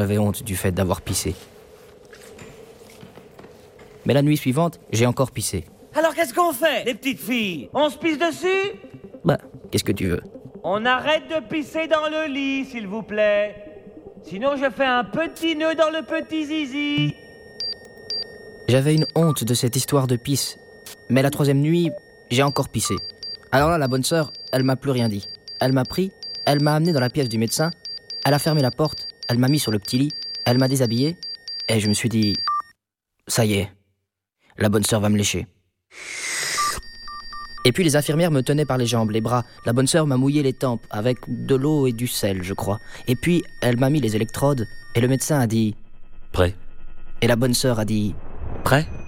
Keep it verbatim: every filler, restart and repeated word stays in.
J'avais honte du fait d'avoir pissé. Mais la nuit suivante, j'ai encore pissé. Alors qu'est-ce qu'on fait, les petites filles? On se pisse dessus? Bah, qu'est-ce que tu veux? On arrête de pisser dans le lit, s'il vous plaît. Sinon, je fais un petit nœud dans le petit zizi. J'avais une honte de cette histoire de pisse. Mais la troisième nuit, j'ai encore pissé. Alors là, la bonne sœur, elle m'a plus rien dit. Elle m'a pris, elle m'a amené dans la pièce du médecin, elle a fermé la porte, elle m'a mis sur le petit lit, elle m'a déshabillé, et je me suis dit, ça y est, la bonne sœur va me lécher. Et puis les infirmières me tenaient par les jambes, les bras. La bonne sœur m'a mouillé les tempes avec de l'eau et du sel, je crois. Et puis elle m'a mis les électrodes, et le médecin a dit, Prêt? et la bonne sœur a dit, Prêt?